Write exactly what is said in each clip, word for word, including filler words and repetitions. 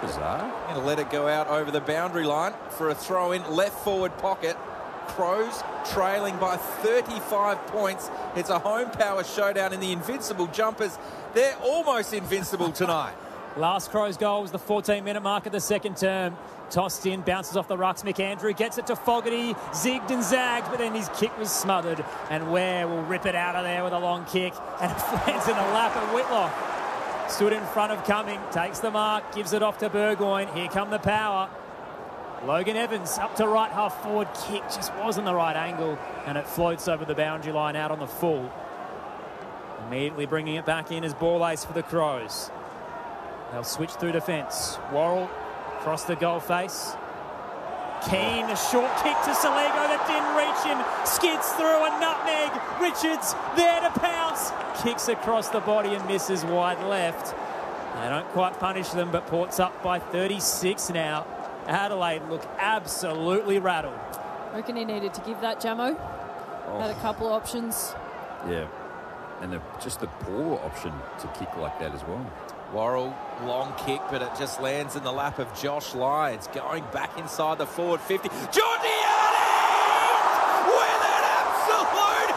bizarre. Going to let it go out over the boundary line for a throw in left forward pocket. Crows trailing by thirty-five points. It's a home power showdown in the Invincible Jumpers. They're almost invincible tonight. Last Crows goal was the fourteen minute mark of the second term. Tossed in, bounces off the rucks. McAndrew gets it to Fogarty, zigged and zagged, but then his kick was smothered. And Ware will rip it out of there with a long kick. And it lands in the lap of Whitlock. Stood in front of Cumming, takes the mark, gives it off to Burgoyne. Here come the power. Logan Evans up to right half forward, kick just wasn't the right angle, and it floats over the boundary line out on the full. Immediately bringing it back in as ball ace for the Crows. They'll switch through defence. Worrell across the goal face. Keane, a short kick to Soligo that didn't reach him. Skids through a nutmeg. Richards there to pounce. Kicks across the body and misses wide left. They don't quite punish them, but Port's up by thirty-six now. Adelaide look absolutely rattled. I reckon he needed to give that, Jamo. Oh. Had a couple of options. Yeah. And the, just the poor option to kick like that as well. Worrell, long kick, but it just lands in the lap of Josh Lyons. Going back inside the forward fifty. Georgiades with an absolute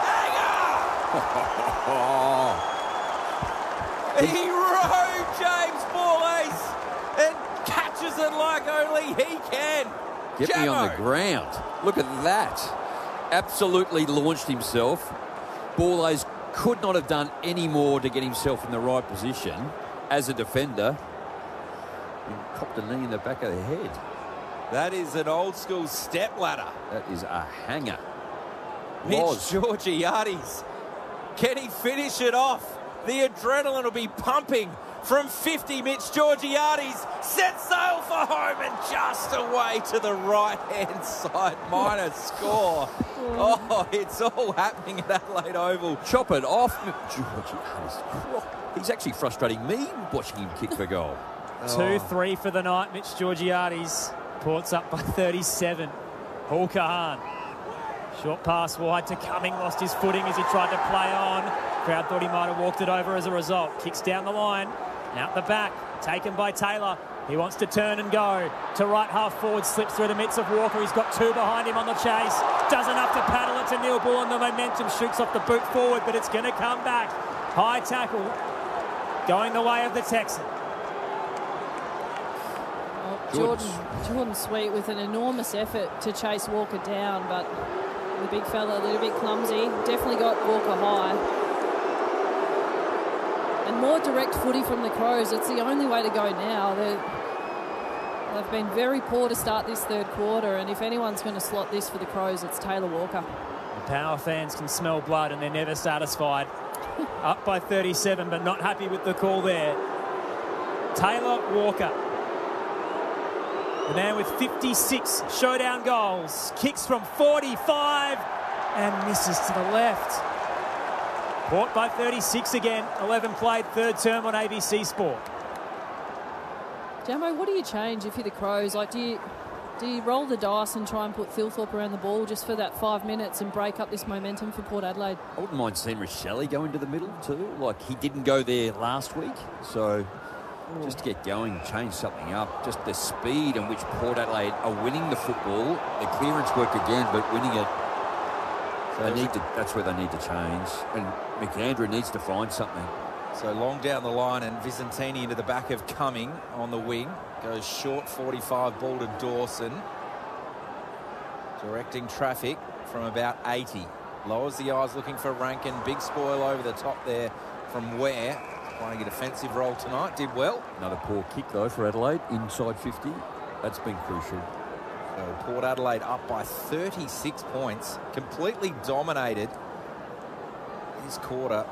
hanger! He rode James Ball-Ace and catches it like only he can. Get Jamo. me on the ground. Look at that. Absolutely launched himself. Ball-Ace could not have done any more to get himself in the right position as a defender. He copped a knee in the back of the head. That is an old school step ladder. That is a hanger. Mitch Was. Georgiades. Can he finish it off? The adrenaline will be pumping from fifty. Mitch Georgiades set sail for home and just away to the right-hand side. Minor score. Oh, it's all happening at Adelaide Oval. Chop it off. Georgiades. He's actually frustrating me watching him kick for goal. two three for the night. Mitch Georgiades. Port's up by thirty-seven. Paul Kahan. Short pass wide to Cumming. Lost his footing as he tried to play on. Crowd thought he might have walked it over as a result. Kicks down the line. Out the back. Taken by Taylor. He wants to turn and go. To right half forward. Slips through the midst of Walker. He's got two behind him on the chase. Does enough to paddle it to Neil Bull, and the momentum shoots off the boot forward, but it's going to come back. High tackle. Going the way of the Texan. Oh, Jordan, Jordan Sweet with an enormous effort to chase Walker down, but the big fella a little bit clumsy. Definitely got Walker high. And more direct footy from the Crows. It's the only way to go now. They're, they've been very poor to start this third quarter, and if anyone's going to slot this for the Crows, it's Taylor Walker. The Power fans can smell blood and they're never satisfied. Up by thirty-seven, but not happy with the call there. Taylor Walker, the man with fifty-six showdown goals, kicks from forty-five and misses to the left. Port by thirty-six again. eleven played, third term on A B C Sport. Jamo, what do you change if you're the Crows? Like, do you do you roll the dice and try and put Thilthorpe around the ball just for that five minutes and break up this momentum for Port Adelaide? I wouldn't mind seeing Rochelle go into the middle too. Like, he didn't go there last week. So just to get going, change something up. Just the speed in which Port Adelaide are winning the football. The clearance work again, but winning it. So they need to, that's where they need to change. And McAndrew needs to find something. So long down the line, and Vicentini into the back of Cumming on the wing. Goes short, forty-five, ball to Dawson. Directing traffic from about eighty. Lowers the eyes looking for Rankin. Big spoil over the top there from Ware. Playing a defensive role tonight. Did well. Another poor kick though for Adelaide, inside fifty. That's been crucial. So Port Adelaide up by thirty-six points. Completely dominated this quarter.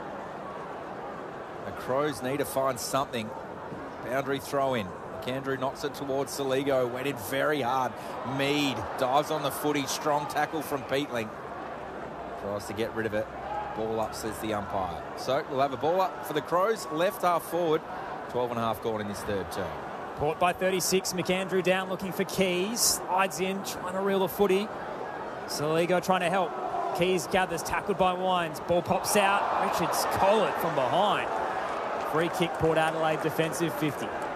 The Crows need to find something. Boundary throw in. McAndrew knocks it towards Soligo. Went in very hard. Mead dives on the footy. Strong tackle from Peatling. Tries to get rid of it. Ball up, says the umpire. So we'll have a ball up for the Crows. Left half forward. twelve and a half gone in this third term. Port by thirty-six. McAndrew down looking for Keys. Slides in, trying to reel the footy. Soligo trying to help. Keys gathers, tackled by Wines. Ball pops out. Richards collared from behind. Free kick, Port Adelaide defensive fifty.